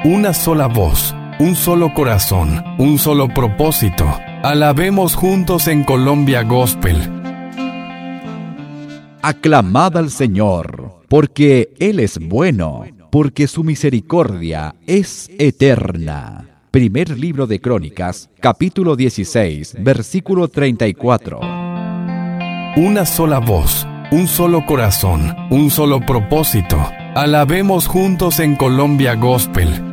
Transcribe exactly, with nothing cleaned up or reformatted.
Una sola voz, un solo corazón, un solo propósito. Alabemos juntos en Colombia Gospel. Aclamad al Señor, porque Él es bueno, porque su misericordia es eterna. Primer libro de Crónicas, capítulo dieciséis, versículo treinta y cuatro. Una sola voz, un solo corazón, un solo propósito. Alabemos juntos en Colombia Gospel.